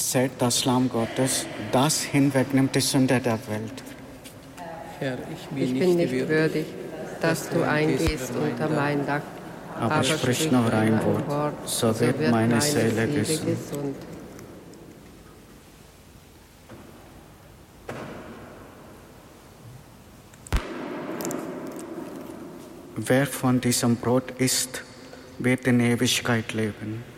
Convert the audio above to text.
seht das Lamm Gottes, das hinwegnimmt die Sünde der Welt. Herr, Ich bin nicht würdig, dass du eingehst unter mein Dach, Aber sprich nur ein Wort, so wird meine Seele gesund. Wer von diesem Brot isst, wird in Ewigkeit leben.